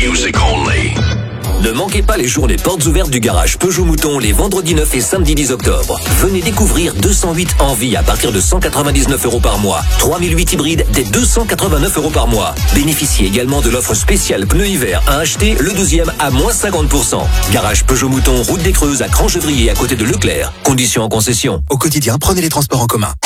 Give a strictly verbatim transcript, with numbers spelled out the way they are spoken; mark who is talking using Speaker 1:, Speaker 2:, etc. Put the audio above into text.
Speaker 1: Music only.
Speaker 2: Ne manquez pas les journées portes ouvertes du garage Peugeot Mouton les vendredis neuf et samedi dix octobre. Venez découvrir deux cent huit Envie à partir de cent quatre-vingt-dix-neuf euros par mois. trois mille huit hybrides dès deux cent quatre-vingt-neuf euros par mois. Bénéficiez également de l'offre spéciale pneus hiver à acheter, le douzième à moins cinquante pour cent. Garage Peugeot Mouton, route des Creuses à Crangevrier à côté de Leclerc. Conditions en concession.
Speaker 3: Au quotidien, prenez les transports en commun.